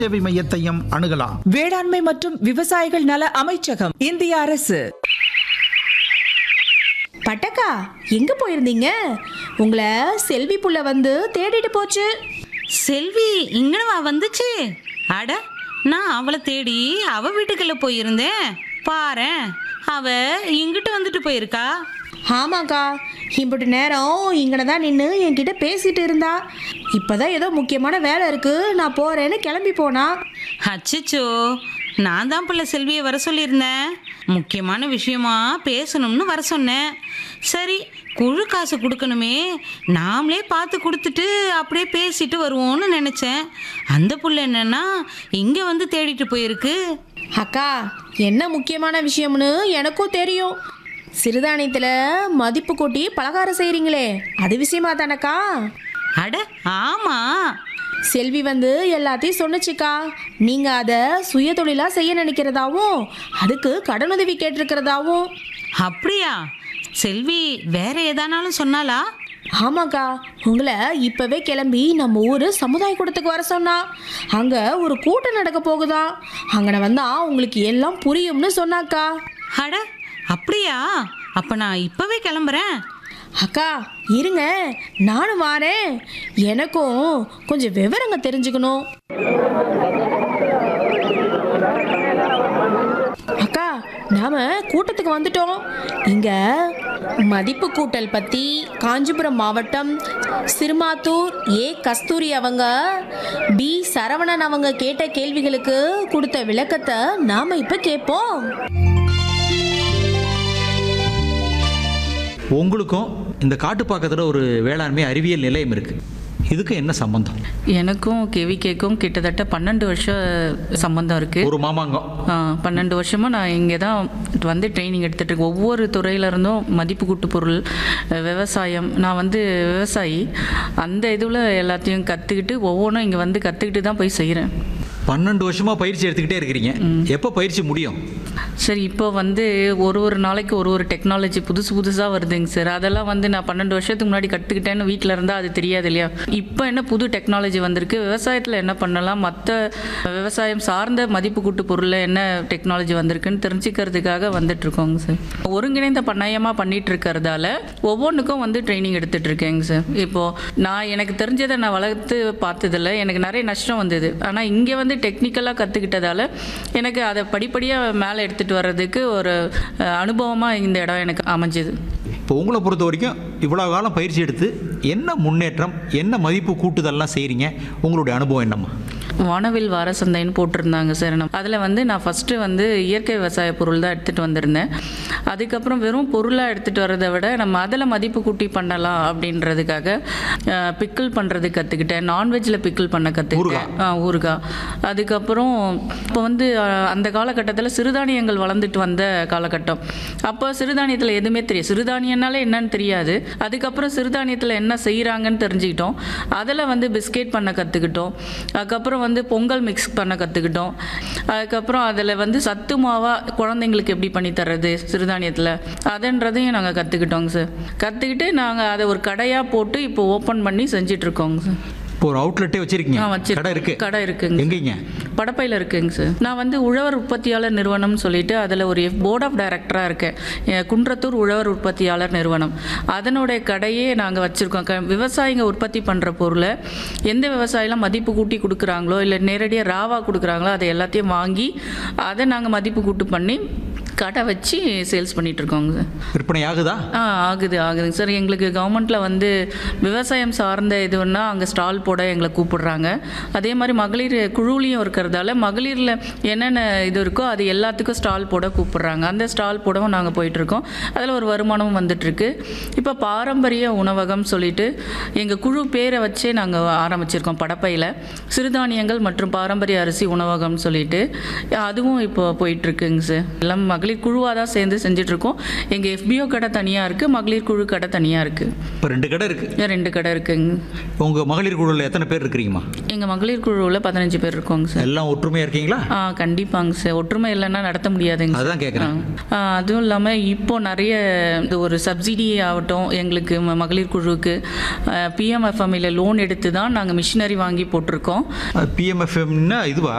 சேவை மையத்தையும் அணுகலாம். வேளாண்மை மற்றும் விவசாயிகள் நல அமைச்சகம், இந்திய அரசு. பட்டக்கா, எங்க போயிருந்தீங்க? உங்களை செல்வி புள்ள வந்து தேடிட்டு போச்சு. செல்வி இங்கனவா வந்துச்சு? அட, நான் அவளை தேடி அவ வீட்டுக்குள்ள போயிருந்தேன். பாரேன், அவ இங்கிட்டு வந்துட்டு போயிருக்கா. ஆமாக்கா, இப்படி நேரம் இங்கன தான் நின்று என்கிட்ட பேசிட்டு இருந்தா. இப்போதான் ஏதோ முக்கியமான வேலை இருக்கு, நான் போறேன்னு கிளம்பி போனா. அச்சச்சோ, நான் தான் பிள்ளை செல்வியை வர சொல்லியிருந்தேன். முக்கியமான விஷயமா பேசணும்னு வர சொன்னேன். சரி, குழு காசு கொடுக்கணுமே, நாமளே பார்த்து கொடுத்துட்டு அப்படியே பேசிட்டு வருவோம்னு நினச்சேன். அந்த புள்ள என்னன்னா இங்கே வந்து தேடிட்டு போயிருக்கு. அக்கா, என்ன முக்கியமான விஷயம்னு எனக்கும் தெரியும். சிறுதானியத்தில் மதிப்பு கூட்டி பலகாரம் செய்கிறீங்களே, அது விஷயமா தானக்கா? அட ஆமாம், செல்வி வந்து எல்லாத்தையும் சொன்னுச்சுக்கா. நீங்கள் அதை சுய தொழிலாக செய்ய நினைக்கிறதாவும் அதுக்கு கடனுதவி கேட்டிருக்கிறதாவும். அப்படியா? செல்வி வேற ஏதானாலும் சொன்னாலா? ஆமாக்கா, உங்களை இப்போவே கிளம்பி நம்ம ஊர் சமுதாய கூடத்துக்கு வர சொன்னா. அங்கே ஒரு கூட்டம் நடக்க போகுதா, அங்கே வந்தால் உங்களுக்கு எல்லாம் புரியும்னு சொன்னாக்கா. அட அப்படியா? அப்போ நான் இப்போவே கிளம்புறேன். அக்கா இருங்க, நானும் வாரேன். எனக்கும் கொஞ்சம் விவரங்க தெரிஞ்சுக்கணும். அக்கா, நாம கூட்டத்துக்கு வந்துட்டோம். இங்க மதிப்பு கூட்டல் பத்தி காஞ்சிபுரம் மாவட்டம் சிறுமாத்தூர் கஸ்தூரி அவங்க, பி சரவணன் அவங்க கேட்ட கேள்விகளுக்கு கொடுத்த விளக்கத்தை நாம இப்ப கேட்போம். உங்களுக்கும் இந்த காட்டுப்பாக்கத்தில் ஒரு வேளாண்மை அறிவியல் நிலையம் இருக்குது. இதுக்கு என்ன சம்பந்தம்? எனக்கும் கேவிகேக்கும் கிட்டத்தட்ட 12 வருஷம் சம்பந்தம் இருக்குது. ஒரு மாமாங்கம். 12 வருஷமாக நான் இங்கே தான் வந்து ட்ரைனிங் எடுத்துகிட்டு இருக்கேன். ஒவ்வொரு துறையிலேருந்தும் மதிப்பு கூட்டு பொருள், விவசாயம், நான் வந்து விவசாயி, அந்த இதில் எல்லாத்தையும் கற்றுக்கிட்டு ஒவ்வொன்றும் இங்கே வந்து கற்றுக்கிட்டு தான் போய் செய்கிறேன். 12 வருஷமாக பயிற்சி எடுத்துக்கிட்டே இருக்கிறீங்க. எப்போ பயிற்சி முடியும்? சரி, இப்போ வந்து ஒரு நாளைக்கு ஒரு டெக்னாலஜி புதுசாக வருதுங்க சார். அதெல்லாம் வந்து நான் 12 வருஷத்துக்கு முன்னாடி கற்றுக்கிட்டேன்னு வீட்டில் இருந்தால் அது தெரியாது இல்லையா. இப்போ என்ன புது டெக்னாலஜி வந்திருக்கு, விவசாயத்தில் என்ன பண்ணலாம், மற்ற விவசாயம் சார்ந்த மதிப்பு கூட்டு பொருளில் என்ன டெக்னாலஜி வந்திருக்குன்னு தெரிஞ்சுக்கிறதுக்காக வந்துட்டுருக்கோங்க சார். ஒருங்கிணைந்த பண்ணையமாக பண்ணிகிட்டு இருக்கிறதால ஒவ்வொன்றுக்கும் வந்து ட்ரைனிங் எடுத்துகிட்டு இருக்கேங்க சார். இப்போது நான் எனக்கு தெரிஞ்சதை நான் வளர்த்து பார்த்ததில்ல, எனக்கு நிறைய நஷ்டம் வந்தது. ஆனால் இங்கே வந்து டெக்னிக்கலாக கற்றுக்கிட்டதால எனக்கு அதை படிப்படியாக மேலே எடுத்துகிட்டு வர்றதுக்கு ஒரு அனுபவமாக இந்த இடம் எனக்கு அமைஞ்சுது. இப்போ உங்களை பொறுத்த வரைக்கும் இவ்வளோ காலம் பயிற்சி எடுத்து என்ன முன்னேற்றம், என்ன மதிப்பு கூட்டுதல்லாம் செய்கிறீங்க? உங்களுடைய அனுபவம் என்னம்மா? வானவில் வார சந்தைன்னு போட்டிருந்தாங்க சார். அதில் வந்து நான் ஃபஸ்ட்டு வந்து இயற்கை விவசாய பொருள் தான் எடுத்துகிட்டு வந்திருந்தேன். அதுக்கப்புறம் வெறும் பொருளாக எடுத்துகிட்டு வர்றதை விட நம்ம அதில் மதிப்பு கூட்டி பண்ணலாம் அப்படின்றதுக்காக பிக்கிள் பண்ணுறது கற்றுக்கிட்டேன். நான்வெஜ்ஜில் பிக்கிள் பண்ண கற்றுக்கிட்டேன், ஊறுகாய். அதுக்கப்புறம் இப்போ வந்து அந்த காலகட்டத்தில் சிறுதானியங்கள் வளர்ந்துட்டு வந்த காலகட்டம். அப்போ சிறுதானியத்தில் எதுவுமே தெரியும், சிறுதானியனாலே என்னன்னு தெரியாது. அதுக்கப்புறம் சிறுதானியத்தில் என்ன செய்கிறாங்கன்னு தெரிஞ்சுக்கிட்டோம். அதில் வந்து பிஸ்கெட் பண்ண கற்றுக்கிட்டோம். அதுக்கப்புறம் வந்து பொங்கல் மிக்ஸ் பண்ண கற்றுக்கிட்டோம். அதுக்கப்புறம் அதில் வந்து சத்து மாவாக குழந்தைங்களுக்கு எப்படி பண்ணி தர்றது சிறுதானியத்தில், அதுன்றதையும் நாங்கள் கற்றுக்கிட்டோங்க சார். கற்றுக்கிட்டு நாங்கள் அதை ஒரு கடையாக போட்டு இப்போ ஓப்பன் பண்ணி செஞ்சிட்ருக்கோங்க சார். இப்போ ஒரு அவுட்லெட்டே வச்சிருக்கீங்க? கடை இருக்கு. கடை இருக்குங்க. எங்கீங்க? படப்பையில் இருக்குங்க சார். நான் வந்து உழவர் உற்பத்தியாளர் நிறுவனம்னு சொல்லிட்டு அதில் ஒரு போர்ட் ஆஃப் டைரக்டராக இருக்கேன். குன்றத்தூர் உழவர் உற்பத்தியாளர் நிறுவனம், அதனுடைய கடையே நாங்கள் வச்சுருக்கோம். விவசாயிங்க உற்பத்தி பண்ணுற பொருளை எந்த விவசாயிலாம் மதிப்பு கூட்டி கொடுக்குறாங்களோ இல்லை நேரடியாக ராவாக கொடுக்குறாங்களோ அதை எல்லாத்தையும் வாங்கி அதை நாங்கள் மதிப்பு கூட்டு பண்ணி கடை வச்சு சேல்ஸ் பண்ணிகிட்ருக்கோங்க சார். விற்பனை ஆகுதா? ஆகுதுங்க சார். எங்களுக்கு கவர்மெண்ட்டில் வந்து விவசாயம் சார்ந்த இதுன்னா அங்கே ஸ்டால் போட எங்களை கூப்பிடுறாங்க. அதே மாதிரி மகளிர் குழுவிலையும் இருக்கிறதால மகளிரில் என்னென்ன இது இருக்கோ அது எல்லாத்துக்கும் ஸ்டால் போட கூப்பிடுறாங்க. அந்த ஸ்டால் போடவும் நாங்கள் போயிட்டுருக்கோம். அதில் ஒரு வருமானமும் வந்துட்டுருக்கு. இப்போ பாரம்பரிய உணவகம் சொல்லிட்டு எங்கள் குழு பேரை வச்சே நாங்கள் ஆரம்பிச்சிருக்கோம். படப்பையில் சிறுதானியங்கள் மற்றும் பாரம்பரிய அரிசி உணவகம்னு சொல்லிட்டு அதுவும் இப்போ போயிட்டுருக்குங்க சார். எல்லாம் மகளிர் மகளிர் குழுவாக தான் சேர்ந்து செஞ்சிட்ருக்கோம். எங்கள் FBO கடை தனியாக இருக்குது, மகளிர் குழு கடை தனியாக இருக்குது. இப்போ 2 கடை இருக்குது. 2 கடை இருக்குங்க. உங்கள் மகளிர் குழுவில் எத்தனை பேர் இருக்கிறீங்கம்மா? எங்கள் மகளிர் குழுவில் 15 பேர் இருக்கோங்க சார். எல்லாம் ஒற்றுமையாக இருக்கீங்களா? கண்டிப்பாங்க சார். ஒற்றுமை இல்லைன்னா நடத்த முடியாதுங்க சார். அதான் கேட்குறேன். அதுவும் இல்லாமல் இப்போ நிறைய இந்த ஒரு சப்சிடி ஆகட்டும், எங்களுக்கு மகளிர் குழுவுக்கு PMFMIல லோன் எடுத்து தான் நாங்கள் மிஷினரி வாங்கி போட்டிருக்கோம். PMFMனா இதுவா?